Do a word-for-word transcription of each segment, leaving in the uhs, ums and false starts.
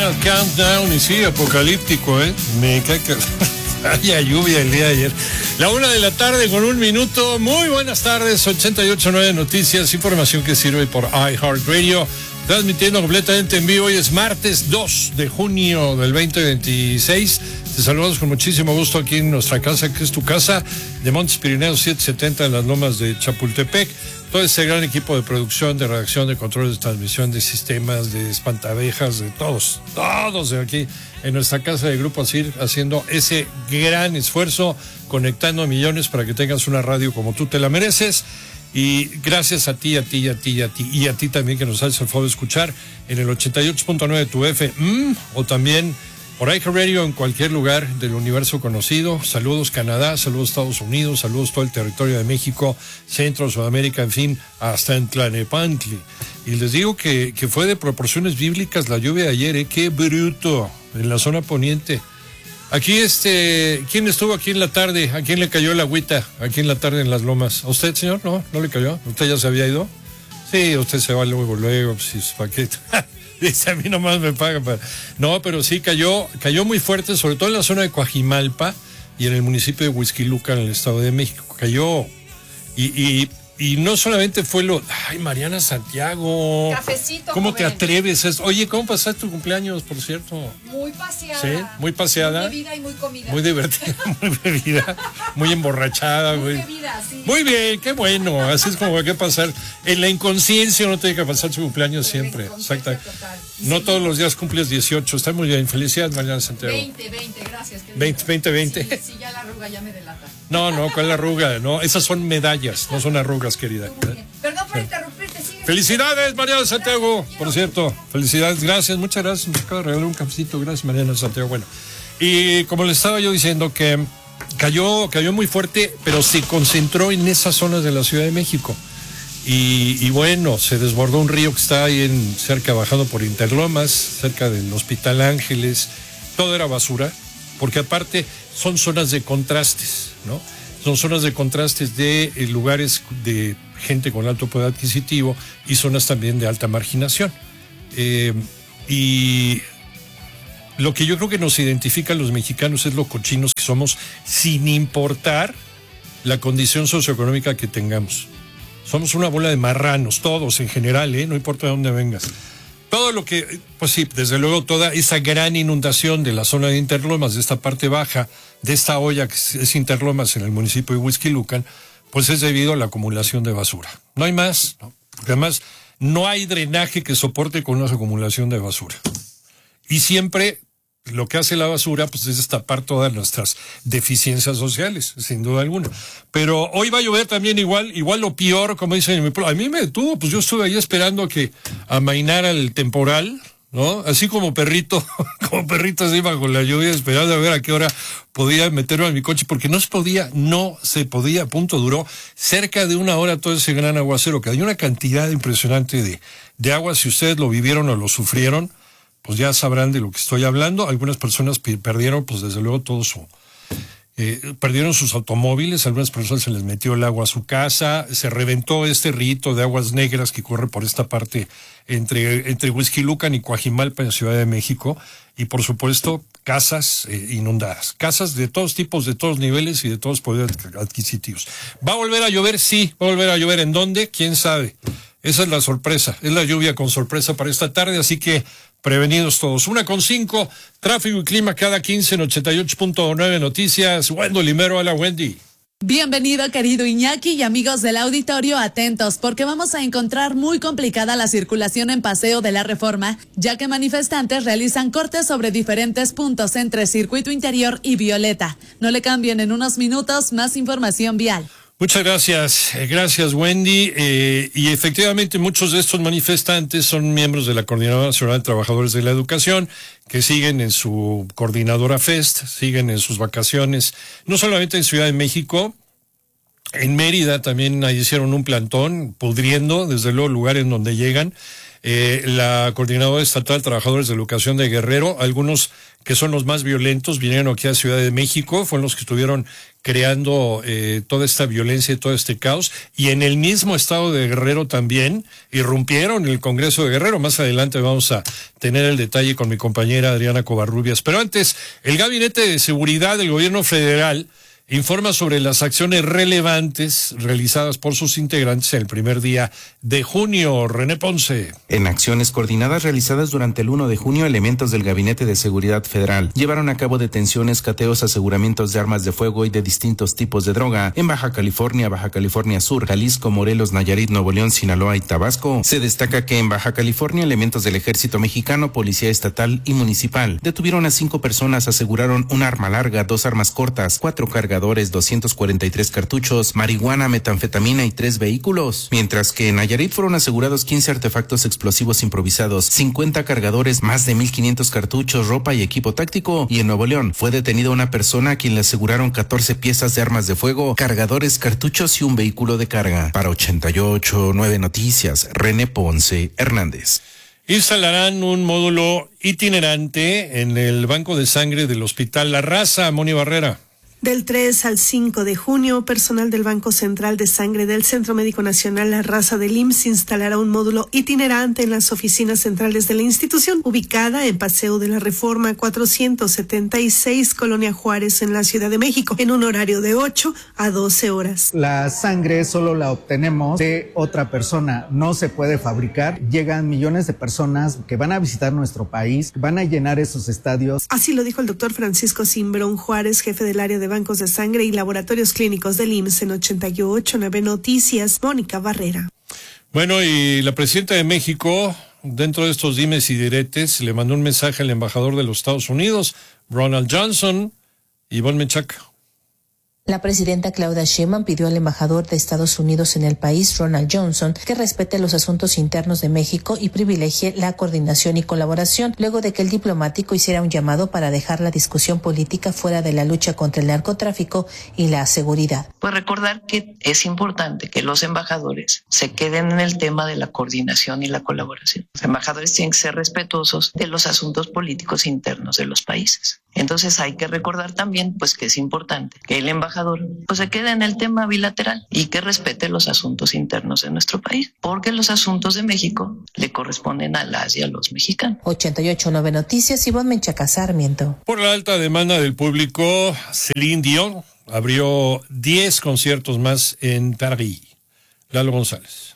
Final Countdown, y sí, apocalíptico, ¿eh? Me cae que haya lluvia el día de ayer. La una de la tarde con un minuto. Muy buenas tardes, ochenta y ocho punto nueve Noticias, información que sirve por iHeartRadio, transmitiendo completamente en vivo. Hoy es martes dos de junio del veinte veintiséis. Te saludamos con muchísimo gusto aquí en nuestra casa, que es tu casa, de Montes Pirineos setecientos setenta en las lomas de Chapultepec. Todo ese gran equipo de producción, de redacción, de controles de transmisión, de sistemas, de espantabejas, de todos, todos de aquí en nuestra casa de Grupo Asir, haciendo ese gran esfuerzo, conectando a millones para que tengas una radio como tú te la mereces. Y gracias a ti, a ti, a ti, a ti, y a ti también que nos haces el favor de escuchar en el ochenta y ocho punto nueve tu F M, o también por iHeartRadio en cualquier lugar del universo conocido. Saludos Canadá, saludos Estados Unidos, saludos todo el territorio de México, Centro, Sudamérica, en fin, hasta en Tlanepantli. Y les digo que, que fue de proporciones bíblicas la lluvia de ayer, ¿eh? ¡Qué bruto! En la zona poniente. Aquí, este, ¿quién estuvo aquí en la tarde? ¿A quién le cayó el agüita aquí en la tarde en las lomas? ¿A usted, señor? ¿No? ¿No le cayó? ¿Usted ya se había ido? Sí, usted se va luego, luego, pues, ¿para qué? Dice, a mí nomás me pagan para... No, pero sí cayó, cayó muy fuerte, sobre todo en la zona de Coajimalpa y en el municipio de Huixquilucan, en el Estado de México. Cayó y, y, y no solamente fue lo... Ay, Mariana Santiago. Cafecito, ¿Cómo joven. te atreves? Oye, ¿cómo pasaste tu cumpleaños, por cierto? Muy paseada. Sí, muy paseada. Muy bebida y muy comida. Muy divertida, muy bebida, muy emborrachada. Muy Muy, bebida, sí. muy bien, qué bueno. Así es como hay que pasar. En la inconsciencia uno tiene que pasar su cumpleaños siempre. Exacto. Total. No Sí. todos los días cumples dieciocho. Está muy bien. Felicidades, Mariana Santiago. veinte, veinte, gracias. querido. veinte, veinte, veinte. Sí, sí, ya la arruga ya me delata. No, no, ¿cuál es la arruga? No, esas son medallas, no son arrugas, querida. Muy bien. Perdón por interrumpirte, sigue. Felicidades, Mariana Santiago. Por cierto, felicidades, gracias, muchas gracias. Me acabo de regalar un cafecito, gracias, Mariana Santiago. Bueno, y como le estaba yo diciendo, que cayó, cayó muy fuerte, pero se concentró en esas zonas de la Ciudad de México. Y, y bueno, se desbordó un río que está ahí en, cerca, bajando por Interlomas, cerca del Hospital Ángeles. Todo era basura, porque aparte son zonas de contrastes, ¿no? Son zonas de contrastes de eh, lugares de gente con alto poder adquisitivo y zonas también de alta marginación. Eh, y lo que yo creo que nos identifica a los mexicanos es lo cochinos que somos, sin importar la condición socioeconómica que tengamos. Somos una bola de marranos, todos en general, ¿eh? No importa de dónde vengas. Todo lo que, pues sí, desde luego toda esa gran inundación de la zona de Interlomas, de esta parte baja, de esta olla que es Interlomas en el municipio de Huixquilucan, pues es debido a la acumulación de basura. No hay más, ¿no? Porque además no hay drenaje que soporte con una acumulación de basura. Y siempre lo que hace la basura, pues, es destapar todas nuestras deficiencias sociales, sin duda alguna. Pero hoy va a llover también igual, igual lo peor, como dicen en mi pueblo. A mí me detuvo, pues yo estuve ahí esperando a que amainara el temporal, ¿no? Así como perrito, como perrito así bajo la lluvia, esperando a ver a qué hora podía meterlo en mi coche, porque no se podía, no se podía, punto. Duró cerca de una hora todo ese gran aguacero, que hay una cantidad impresionante de, de agua. Si ustedes lo vivieron o lo sufrieron, pues ya sabrán de lo que estoy hablando. Algunas personas perdieron, pues desde luego, todo su... Eh, perdieron sus automóviles, algunas personas se les metió el agua a su casa, se reventó este rito de aguas negras que corre por esta parte entre, entre Huixquilucan y Coajimalpa en Ciudad de México, y por supuesto casas eh, inundadas, casas de todos tipos, de todos niveles y de todos poderes adquisitivos. ¿Va a volver a llover? Sí, va a volver a llover. ¿En dónde? ¿Quién sabe? Esa es la sorpresa, es la lluvia con sorpresa para esta tarde, así que prevenidos todos. Una con cinco, tráfico y clima cada quince en ochenta y ocho punto nueve Noticias. Wendell Limero, hola Wendy. Bienvenido, querido Iñaki y amigos del auditorio, atentos porque vamos a encontrar muy complicada la circulación en Paseo de la Reforma, ya que manifestantes realizan cortes sobre diferentes puntos entre Circuito Interior y Violeta. No le cambien, en unos minutos más información vial. Muchas gracias, gracias Wendy. Eh, y efectivamente muchos de estos manifestantes son miembros de la Coordinadora Nacional de Trabajadores de la Educación, que siguen en su coordinadora Fest, siguen en sus vacaciones, no solamente en Ciudad de México, en Mérida también ahí hicieron un plantón, pudriendo, desde luego, el lugar en donde llegan. eh, la Coordinadora Estatal de Trabajadores de Educación de Guerrero, algunos que son los más violentos, vinieron aquí a Ciudad de México, fueron los que estuvieron creando eh, toda esta violencia y todo este caos, y en el mismo estado de Guerrero también irrumpieron en el Congreso de Guerrero. Más adelante vamos a tener el detalle con mi compañera Adriana Covarrubias. Pero antes, el Gabinete de Seguridad del Gobierno Federal informa sobre las acciones relevantes realizadas por sus integrantes en el primer día de junio. René Ponce. En acciones coordinadas realizadas durante el primero de junio, elementos del Gabinete de Seguridad Federal llevaron a cabo detenciones, cateos, aseguramientos de armas de fuego y de distintos tipos de droga en Baja California, Baja California Sur, Jalisco, Morelos, Nayarit, Nuevo León, Sinaloa y Tabasco. Se destaca que en Baja California, elementos del Ejército Mexicano, Policía Estatal y Municipal detuvieron a cinco personas, aseguraron un arma larga, dos armas cortas, cuatro cargadores, doscientos cuarenta y tres cartuchos, marihuana, metanfetamina y tres vehículos. Mientras que en Nayarit fueron asegurados quince artefactos explosivos improvisados, cincuenta cargadores, más de mil quinientos cartuchos, ropa y equipo táctico. Y en Nuevo León fue detenida una persona a quien le aseguraron catorce piezas de armas de fuego, cargadores, cartuchos y un vehículo de carga. Para ochenta y ocho nueve Noticias, René Ponce Hernández. Instalarán un módulo itinerante en el banco de sangre del Hospital La Raza. Moni Barrera. Del tres al cinco de junio, personal del Banco Central de Sangre del Centro Médico Nacional La Raza del I M S S instalará un módulo itinerante en las oficinas centrales de la institución, ubicada en Paseo de la Reforma cuatrocientos setenta y seis, Colonia Juárez, en la Ciudad de México, en un horario de ocho a doce horas. La sangre solo la obtenemos de otra persona, no se puede fabricar. Llegan millones de personas que van a visitar nuestro país, van a llenar esos estadios. Así lo dijo el doctor Francisco Cimbrón Juárez, jefe del área de bancos de sangre y laboratorios clínicos del I M S S en ochenta y ocho nueve Noticias, Mónica Barrera. Bueno, y la presidenta de México, dentro de estos dimes y diretes, le mandó un mensaje al embajador de los Estados Unidos, Ronald Johnson. Ivonne Menchaca. La presidenta Claudia Sheinbaum pidió al embajador de Estados Unidos en el país, Ronald Johnson, que respete los asuntos internos de México y privilegie la coordinación y colaboración, luego de que el diplomático hiciera un llamado para dejar la discusión política fuera de la lucha contra el narcotráfico y la seguridad. Pues recordar que es importante que los embajadores se queden en el tema de la coordinación y la colaboración. Los embajadores tienen que ser respetuosos de los asuntos políticos internos de los países. Entonces hay que recordar también pues que es importante que el embajador pues se quede en el tema bilateral y que respete los asuntos internos de nuestro país, porque los asuntos de México le corresponden a las y a los mexicanos. ochenta y ocho nueve Noticias, Ivonne Menchaca Sarmiento. Por la alta demanda del público, Celine Dion abrió diez conciertos más en París. Lalo González.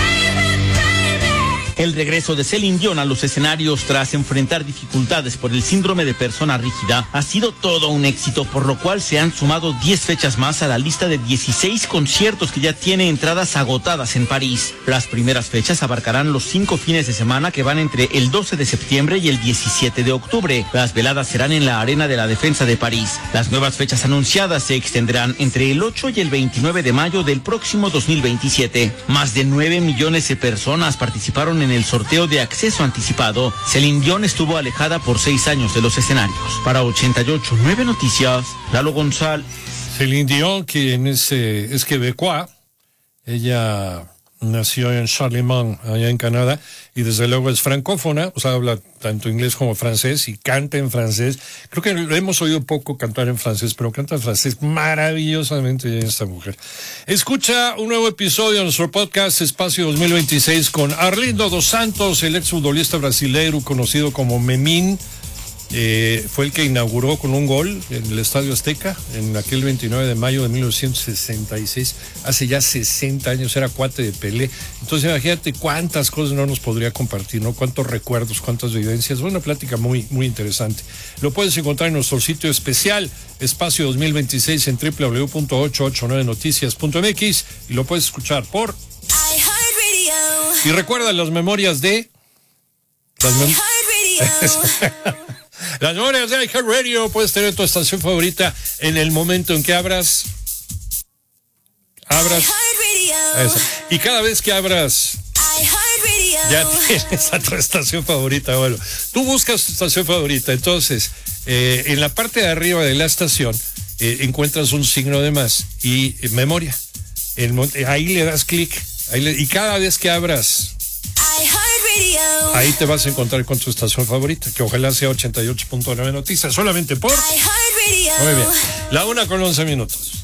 El regreso de Celine Dion a los escenarios tras enfrentar dificultades por el síndrome de persona rígida ha sido todo un éxito, por lo cual se han sumado diez fechas más a la lista de dieciséis conciertos que ya tiene entradas agotadas en París. Las primeras fechas abarcarán los cinco fines de semana que van entre el doce de septiembre y el diecisiete de octubre. Las veladas serán en la Arena de la Defensa de París. Las nuevas fechas anunciadas se extenderán entre el ocho y el veintinueve de mayo del próximo dos mil veintisiete. Más de nueve millones de personas participaron en el sorteo de acceso anticipado. Celine Dion estuvo alejada por seis años de los escenarios. Para ochenta y ocho nueve Noticias, Lalo González. Celine Dion, quien es, eh, es quebecois, ella nació en Charlemagne, allá en Canadá, y desde luego es francófona, o sea, habla tanto inglés como francés y canta en francés. Creo que lo hemos oído poco cantar en francés, pero canta en francés maravillosamente bien esta mujer. Escucha un nuevo episodio de nuestro podcast Espacio dos mil veintiséis con Arlindo dos Santos, el exfutbolista brasileiro conocido como Memín. Eh, fue el que inauguró con un gol en el Estadio Azteca en aquel veintinueve de mayo de mil novecientos sesenta y seis, hace ya sesenta años, era cuate de Pelé. Entonces imagínate cuántas cosas no nos podría compartir, ¿no? Cuántos recuerdos, cuántas vivencias. Fue una plática muy, muy interesante. Lo puedes encontrar en nuestro sitio especial Espacio dos mil veintiséis en doble u doble u doble u punto ochocientos ochenta y nueve noticias punto m x y lo puedes escuchar por y recuerda las memorias de las mem... Las memorias de iHeartRadio. Puedes tener tu estación favorita en el momento en que abras abras esa. Y cada vez que abras ya tienes a tu estación favorita. Bueno, tú buscas tu estación favorita. Entonces eh, en la parte de arriba de la estación eh, encuentras un signo de más y eh, memoria. El, ahí le das clic y cada vez que abras Ahí te vas a encontrar con tu estación favorita, que ojalá sea ochenta y ocho punto nueve Noticias, solamente por... Muy bien, la una con once minutos.